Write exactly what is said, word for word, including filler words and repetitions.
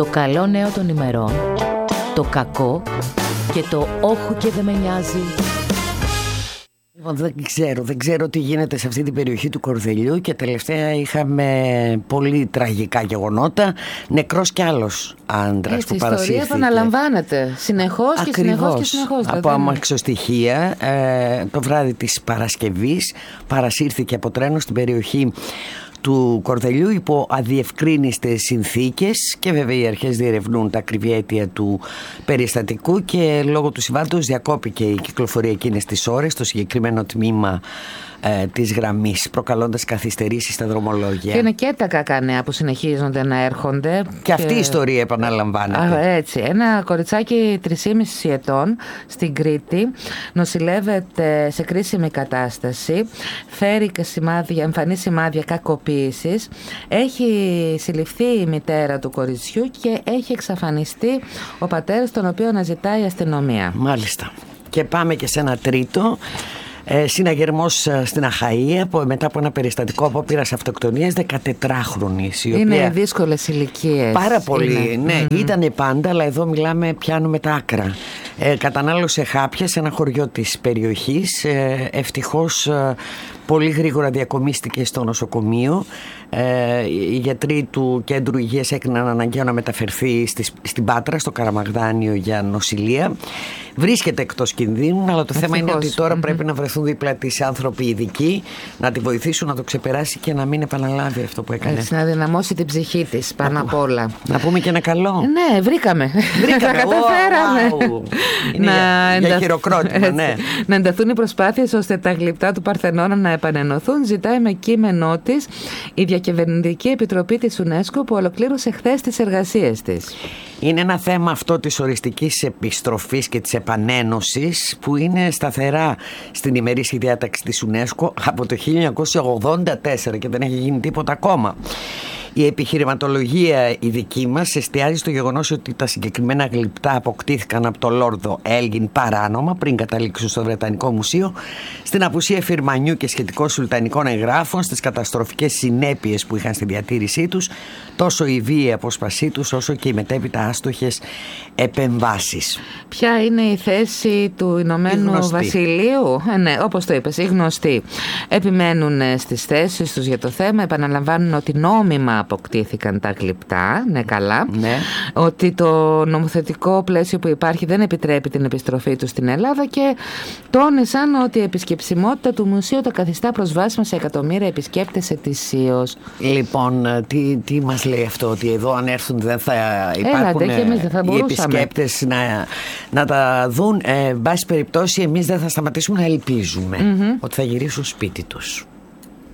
Το καλό νέο των ημερών, το κακό και το όχου και δεν με νοιάζει. Λοιπόν, δεν ξέρω, δεν ξέρω τι γίνεται σε αυτή την περιοχή του Κορδελιού και τελευταία είχαμε πολύ τραγικά γεγονότα. Νεκρός κι άλλος άντρας Έτσι, που παρασύρθηκε. Η ιστορία επαναλαμβάνεται συνεχώς και συνεχώς και συνεχώς. Από δηλαδή. αμαξοστοιχεία, ε, το βράδυ της Παρασκευής παρασύρθηκε από τρένο στην περιοχή του Κορδελιού υπό αδιευκρίνιστες συνθήκες και βέβαια οι αρχές διερευνούν τα ακριβή αίτια του περιστατικού και λόγω του συμβάντος διακόπηκε η κυκλοφορία εκείνες τις ώρες στο συγκεκριμένο τμήμα ε, της γραμμής, προκαλώντας καθυστερήσεις στα δρομολόγια. Και είναι και τα κακά νέα που συνεχίζονται να έρχονται. Και, και... αυτή η ιστορία επαναλαμβάνεται. Α, έτσι, ένα κοριτσάκι τρισήμισι ετών στην Κρήτη νοσηλεύεται σε κρίσιμη κατάσταση, φέρει σημάδια, εμφανή σημάδια κακοποίησης, έχει συλληφθεί η μητέρα του κοριτσιού και έχει εξαφανιστεί ο πατέρας, τον οποίο αναζητάει η αστυνομία. Μάλιστα. Και πάμε και σε ένα τρίτο. Ε, συναγερμός στην Αχαΐα που μετά από ένα περιστατικό απόπειρας αυτοκτονίας δεκατετράχρονης. Είναι οποία... δύσκολες ηλικίες. Πάρα πολύ, είναι. ναι. Mm-hmm. Ήτανε πάντα, αλλά εδώ μιλάμε, πιάνουμε τα άκρα. Ε, κατανάλωσε χάπια σε ένα χωριό της περιοχής. Ε, ευτυχώς ε, πολύ γρήγορα διακομίστηκε στο νοσοκομείο. Ε, οι γιατροί του κέντρου υγείας έκριναν αναγκαίο να μεταφερθεί στη, στην Πάτρα, στο Καραμαγδάνιο, για νοσηλεία. Βρίσκεται εκτός κινδύνου, αλλά το θέμα είναι ότι τώρα mm-hmm. πρέπει να βρεθούν δίπλα της άνθρωποι ειδικοί, να τη βοηθήσουν να το ξεπεράσει και να μην επαναλάβει αυτό που έκανε. Έτσι, να δυναμώσει την ψυχή της πάνω απ' όλα. Να πούμε και ένα καλό. Ναι, βρήκαμε. Βρήκαμε. Τα καταφέραμε. Wow. Είναι να για, εντα... για χειροκρότημα, ναι. Να ενταθούν οι προσπάθειες ώστε τα γλυπτά του Παρθενώνα να επανενωθούν. Ζητάει με κείμενό της η Διακυβερνητική Επιτροπή της UNESCO που ολοκλήρωσε χθες τις εργασίες της. Είναι ένα θέμα αυτό της οριστικής επιστροφής και της επανένωσης που είναι σταθερά στην ημερήσια διάταξη της UNESCO από το χίλια εννιακόσια ογδόντα τέσσερα και δεν έχει γίνει τίποτα ακόμα. Η επιχειρηματολογία η δική μας εστιάζει στο γεγονός ότι τα συγκεκριμένα γλυπτά αποκτήθηκαν από τον Λόρδο Έλγιν παράνομα πριν καταλήξουν στο Βρετανικό Μουσείο, στην απουσία φυρμανιού και σχετικών σουλτανικών εγγράφων, στις καταστροφικές συνέπειες που είχαν στη διατήρησή τους, τόσο η βίαιη απόσπασή τους όσο και οι μετέπειτα άστοχες επεμβάσεις. Ποια είναι η θέση του Ηνωμένου Βασιλείου? Ε, ναι, όπως το είπες, οι γνωστοί επιμένουν στις θέσεις τους για το θέμα, επαναλαμβάνουν ότι νόμιμα αποκτήθηκαν τα γλυπτά, ναι καλά, ναι. ότι το νομοθετικό πλαίσιο που υπάρχει δεν επιτρέπει την επιστροφή του στην Ελλάδα και τόνισαν ότι η επισκεψιμότητα του μουσείου τα καθιστά προσβάσιμα σε εκατομμύρια επισκέπτες ετησίως. Λοιπόν, τι, τι μας λέει αυτό, ότι εδώ αν έρθουν δεν θα υπάρχουν Έλατε, και εμείς δεν θα οι επισκέπτες να, να τα δουν. Ε, εν πάση περιπτώσει εμείς δεν θα σταματήσουμε να ελπίζουμε mm-hmm. ότι θα γυρίσουν σπίτι τους.